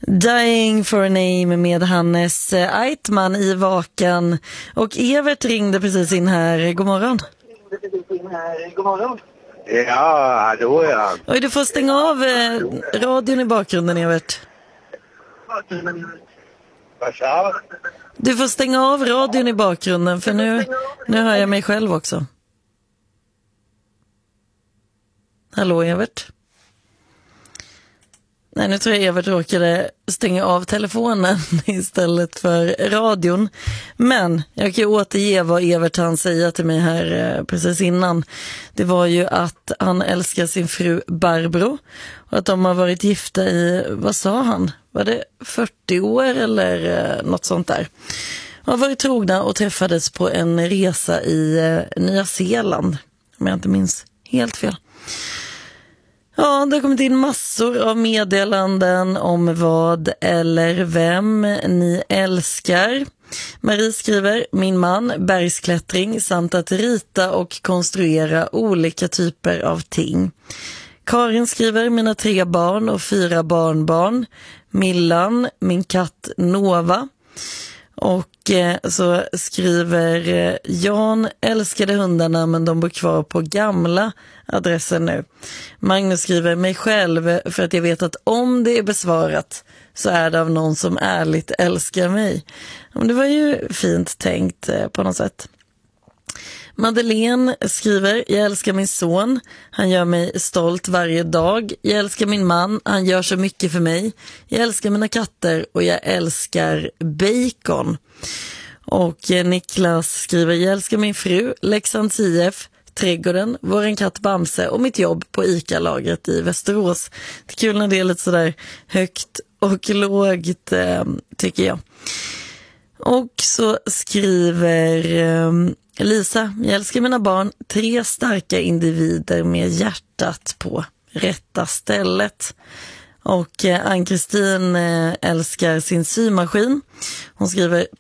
Dying for a name med Hannes Eitman i Vakan. Och Evert ringde precis in här. God morgon. Ja, hallå ja. Oj, du får stänga av radion i bakgrunden, Evert. Vad sa? Du får stänga av radion i bakgrunden, för nu hör jag mig själv också. Hallå, Evert? Nej, nu tror jag Evert råkade stänga av telefonen istället för radion. Men jag kan ju återge vad Evert hann säga till mig här precis innan. Det var ju att han älskar sin fru Barbro och att de har varit gifta i, vad sa han? Var det 40 år eller något sånt där? De har varit trogna och träffades på en resa i Nya Zeeland, om jag inte minns helt fel. Ja, det har kommit in massor av meddelanden om vad eller vem ni älskar. Marie skriver, min man, bergsklättring samt att rita och konstruera olika typer av ting. Karin skriver, mina 3 barn och 4 barnbarn. Millan, min katt Nova. Och så skriver Jan, älskade hundarna men de bor kvar på gamla adressen nu. Magnus skriver, mig själv, för att jag vet att om det är besvarat så är det av någon som ärligt älskar mig. Men det var ju fint tänkt på något sätt. Madeleine skriver, jag älskar min son, han gör mig stolt varje dag. Jag älskar min man, han gör så mycket för mig. Jag älskar mina katter och jag älskar bacon. Och Niklas skriver, jag älskar min fru, Leksands IF, trädgården, våran katt Bamse och mitt jobb på ICA-lagret i Västerås. Det är kul när det är lite sådär högt och lågt, tycker jag. Och så skriver Lisa, jag älskar mina barn, 3 starka individer med hjärtat på rätta stället. Och Ann-Kristin älskar sin symaskin. Hon skriver,